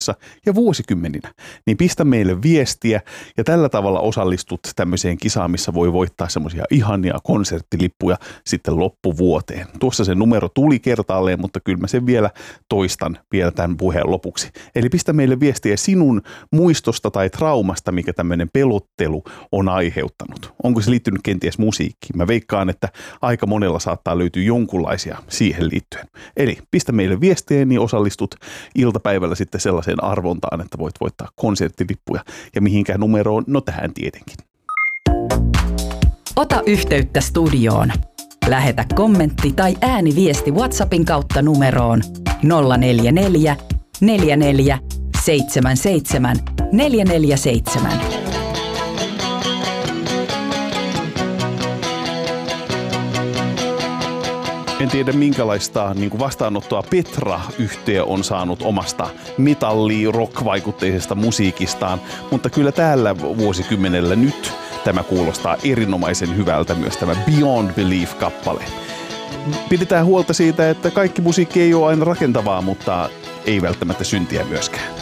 ja vuosikymmeninä, niin pistä meille viestiä ja tällä tavalla osallistut tämmöiseen kisaan, missä voi voittaa semmoisia ihania konserttilippuja sitten loppuvuoteen. Tuossa se numero tuli kertaalleen, mutta kyllä mä sen vielä toistan vielä tämän puheen lopuksi. Eli pistä meille viestiä sinun muistosta tai traumasta, mikä tämmöinen pelottelu on aiheuttanut. Onko se liittynyt kenties musiikkiin? Mä veikkaan, että aika monella saattaa löytyä jonkunlaisia siihen liittyen. Eli pistä meille viestiä, niin osallistut iltapäivällä sitten sellaiseen arvontaan, että voit voittaa konserttilippuja. Ja mihinkään numeroon? No tähän tietenkin. Ota yhteyttä studioon. Lähetä kommentti tai ääniviesti WhatsAppin kautta numeroon 044 44 77 447. En tiedä minkälaista vastaanottoa Petra-yhtye on saanut omasta metalli-rock-vaikutteisesta musiikistaan, mutta kyllä täällä vuosikymmenellä nyt tämä kuulostaa erinomaisen hyvältä myös tämä Beyond Belief-kappale. Pidetään huolta siitä, että kaikki musiikki ei ole aina rakentavaa, mutta ei välttämättä syntiä myöskään.